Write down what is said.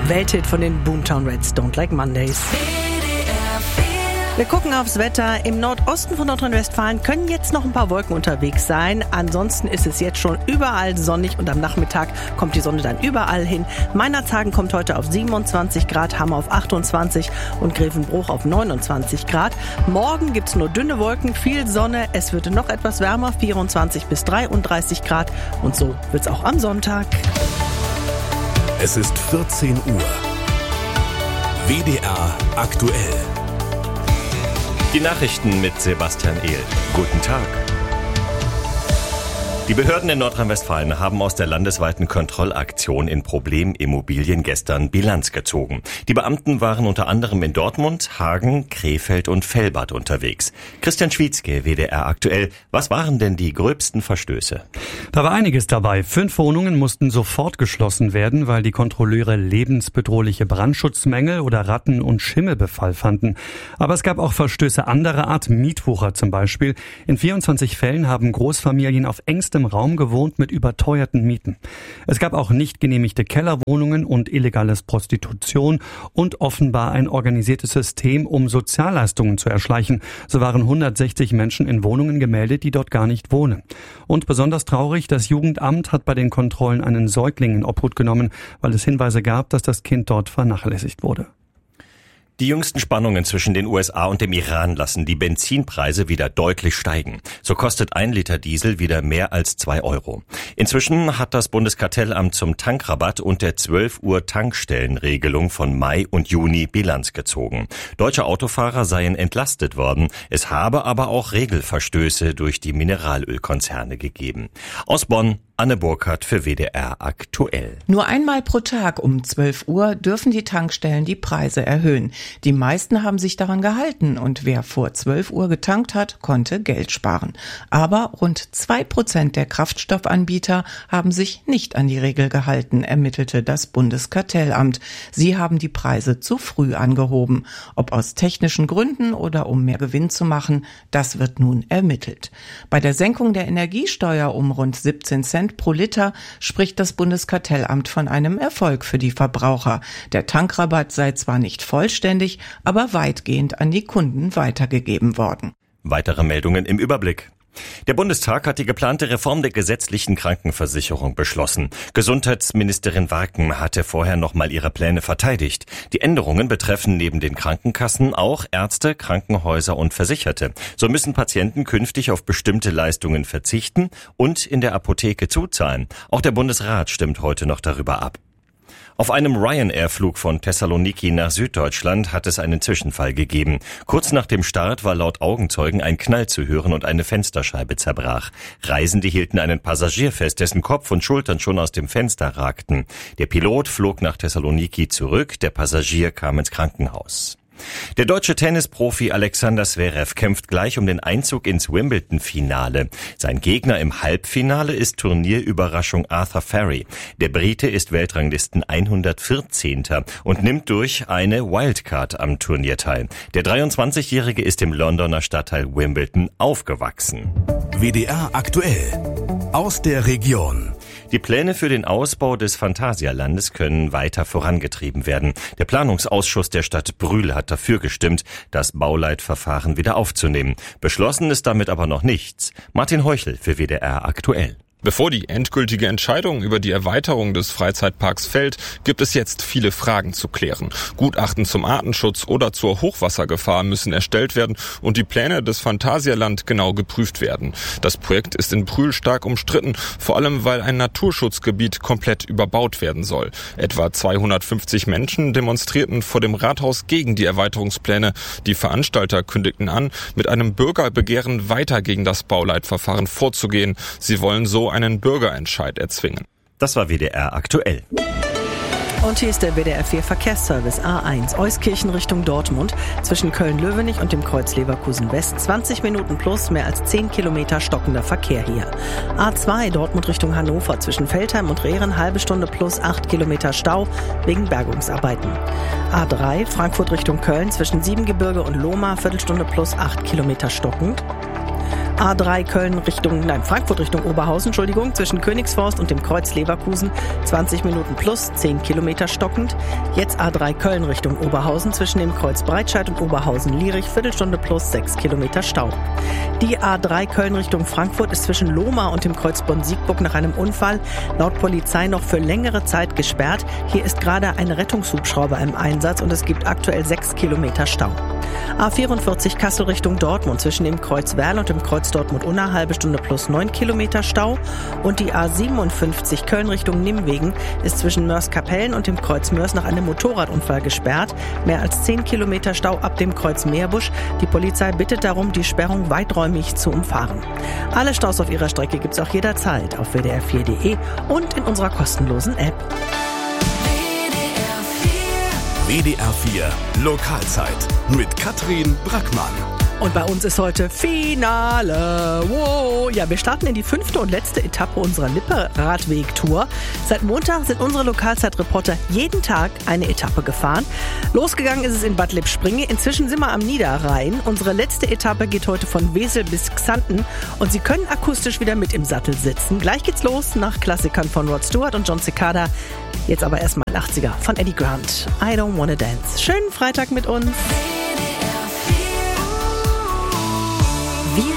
Welthit von den Boomtown Rats, Don't Like Mondays. Wir gucken aufs Wetter. Im Nordosten von Nordrhein-Westfalen können jetzt noch ein paar Wolken unterwegs sein. Ansonsten ist es jetzt schon überall sonnig und am Nachmittag kommt die Sonne dann überall hin. Meinerzhagen kommt heute auf 27 Grad, Hammer auf 28 und Grevenbruch auf 29 Grad. Morgen gibt's nur dünne Wolken, viel Sonne. Es wird noch etwas wärmer, 24 bis 33 Grad. Und so wird's auch am Sonntag. Es ist 14 Uhr. WDR aktuell. Die Nachrichten mit Sebastian Ehl. Guten Tag. Die Behörden in Nordrhein-Westfalen haben aus der landesweiten Kontrollaktion in Problemimmobilien gestern Bilanz gezogen. Die Beamten waren unter anderem in Dortmund, Hagen, Krefeld und Velbert unterwegs. Christian Schwietzke, WDR aktuell. Was waren denn die gröbsten Verstöße? Da war einiges dabei. 5 Wohnungen mussten sofort geschlossen werden, weil die Kontrolleure lebensbedrohliche Brandschutzmängel oder Ratten- und Schimmelbefall fanden. Aber es gab auch Verstöße anderer Art, Mietwucher zum Beispiel. In 24 Fällen haben Großfamilien auf engstem Raum gewohnt mit überteuerten Mieten. Es gab auch nicht genehmigte Kellerwohnungen und illegales Prostitution und offenbar ein organisiertes System, um Sozialleistungen zu erschleichen. So waren 160 Menschen in Wohnungen gemeldet, die dort gar nicht wohnen. Und besonders traurig, das Jugendamt hat bei den Kontrollen einen Säugling in Obhut genommen, weil es Hinweise gab, dass das Kind dort vernachlässigt wurde. Die jüngsten Spannungen zwischen den USA und dem Iran lassen die Benzinpreise wieder deutlich steigen. So kostet 1 Liter Diesel wieder mehr als 2 €. Inzwischen hat das Bundeskartellamt zum Tankrabatt und der 12 Uhr Tankstellenregelung von Mai und Juni Bilanz gezogen. Deutsche Autofahrer seien entlastet worden. Es habe aber auch Regelverstöße durch die Mineralölkonzerne gegeben. Aus Bonn, Anne Burkhardt für WDR aktuell. Nur einmal pro Tag um 12 Uhr dürfen die Tankstellen die Preise erhöhen. Die meisten haben sich daran gehalten und wer vor 12 Uhr getankt hat, konnte Geld sparen. Aber rund 2% der Kraftstoffanbieter haben sich nicht an die Regel gehalten, ermittelte das Bundeskartellamt. Sie haben die Preise zu früh angehoben. Ob aus technischen Gründen oder um mehr Gewinn zu machen, das wird nun ermittelt. Bei der Senkung der Energiesteuer um rund 17 Cent pro Liter spricht das Bundeskartellamt von einem Erfolg für die Verbraucher. Der Tankrabatt sei zwar nicht vollständig, aber weitgehend an die Kunden weitergegeben worden. Weitere Meldungen im Überblick. Der Bundestag hat die geplante Reform der gesetzlichen Krankenversicherung beschlossen. Gesundheitsministerin Warken hatte vorher nochmal ihre Pläne verteidigt. Die Änderungen betreffen neben den Krankenkassen auch Ärzte, Krankenhäuser und Versicherte. So müssen Patienten künftig auf bestimmte Leistungen verzichten und in der Apotheke zuzahlen. Auch der Bundesrat stimmt heute noch darüber ab. Auf einem Ryanair-Flug von Thessaloniki nach Süddeutschland hat es einen Zwischenfall gegeben. Kurz nach dem Start war laut Augenzeugen ein Knall zu hören und eine Fensterscheibe zerbrach. Reisende hielten einen Passagier fest, dessen Kopf und Schultern schon aus dem Fenster ragten. Der Pilot flog nach Thessaloniki zurück, der Passagier kam ins Krankenhaus. Der deutsche Tennisprofi Alexander Zverev kämpft gleich um den Einzug ins Wimbledon-Finale. Sein Gegner im Halbfinale ist Turnierüberraschung Arthur Ferry. Der Brite ist Weltranglisten 114. und nimmt durch eine Wildcard am Turnier teil. Der 23-Jährige ist im Londoner Stadtteil Wimbledon aufgewachsen. WDR aktuell. Aus der Region. Die Pläne für den Ausbau des Phantasialandes können weiter vorangetrieben werden. Der Planungsausschuss der Stadt Brühl hat dafür gestimmt, das Bauleitverfahren wieder aufzunehmen. Beschlossen ist damit aber noch nichts. Martin Heuchel für WDR aktuell. Bevor die endgültige Entscheidung über die Erweiterung des Freizeitparks fällt, gibt es jetzt viele Fragen zu klären. Gutachten zum Artenschutz oder zur Hochwassergefahr müssen erstellt werden und die Pläne des Phantasialand genau geprüft werden. Das Projekt ist in Brühl stark umstritten, vor allem weil ein Naturschutzgebiet komplett überbaut werden soll. Etwa 250 Menschen demonstrierten vor dem Rathaus gegen die Erweiterungspläne. Die Veranstalter kündigten an, mit einem Bürgerbegehren weiter gegen das Bauleitverfahren vorzugehen. Sie wollen so einen Bürgerentscheid erzwingen. Das war WDR aktuell. Und hier ist der WDR 4 Verkehrsservice A1 Euskirchen Richtung Dortmund. Zwischen Köln-Löwenich und dem Kreuz Leverkusen West 20 Minuten plus, mehr als 10 Kilometer stockender Verkehr hier. A2 Dortmund Richtung Hannover zwischen Veltheim und Rehren halbe Stunde plus 8 Kilometer Stau wegen Bergungsarbeiten. A3 Frankfurt Richtung Köln zwischen Siebengebirge und Lohmar Viertelstunde plus 8 Kilometer stockend. A3 Frankfurt Richtung Oberhausen, zwischen Königsforst und dem Kreuz Leverkusen 20 Minuten plus, 10 Kilometer stockend. Jetzt A3 Köln Richtung Oberhausen zwischen dem Kreuz Breitscheid und Oberhausen-Lierich, Viertelstunde plus, 6 Kilometer Stau. Die A3 Köln Richtung Frankfurt ist zwischen Lohmar und dem Kreuz Bonn-Siegburg nach einem Unfall laut Polizei noch für längere Zeit gesperrt. Hier ist gerade ein Rettungshubschrauber im Einsatz und es gibt aktuell 6 Kilometer Stau. A44 Kassel Richtung Dortmund zwischen dem Kreuz Werl und dem Kreuz Dortmund-Unna, halbe Stunde plus 9 Kilometer Stau. Und die A57 Köln Richtung Nimwegen ist zwischen Mörs-Kapellen und dem Kreuz Mörs nach einem Motorradunfall gesperrt. Mehr als 10 Kilometer Stau ab dem Kreuz Meerbusch. Die Polizei bittet darum, die Sperrung weiträumig zu umfahren. Alle Staus auf ihrer Strecke gibt's auch jederzeit auf wdr4.de und in unserer kostenlosen App. WDR 4 Lokalzeit mit Katrin Brackmann. Und bei uns ist heute Finale. Wow. Ja, wir starten in die 5. und letzte Etappe unserer Lippe-Radweg-Tour. Seit Montag sind unsere Lokalzeitreporter jeden Tag eine Etappe gefahren. Losgegangen ist es in Bad Lippspringe. Inzwischen sind wir am Niederrhein. Unsere letzte Etappe geht heute von Wesel bis Xanten. Und Sie können akustisch wieder mit im Sattel sitzen. Gleich geht's los nach Klassikern von Rod Stewart und John Cicada. Jetzt aber erstmal 80er von Eddie Grant. I Don't Wanna Dance. Schönen Freitag mit uns.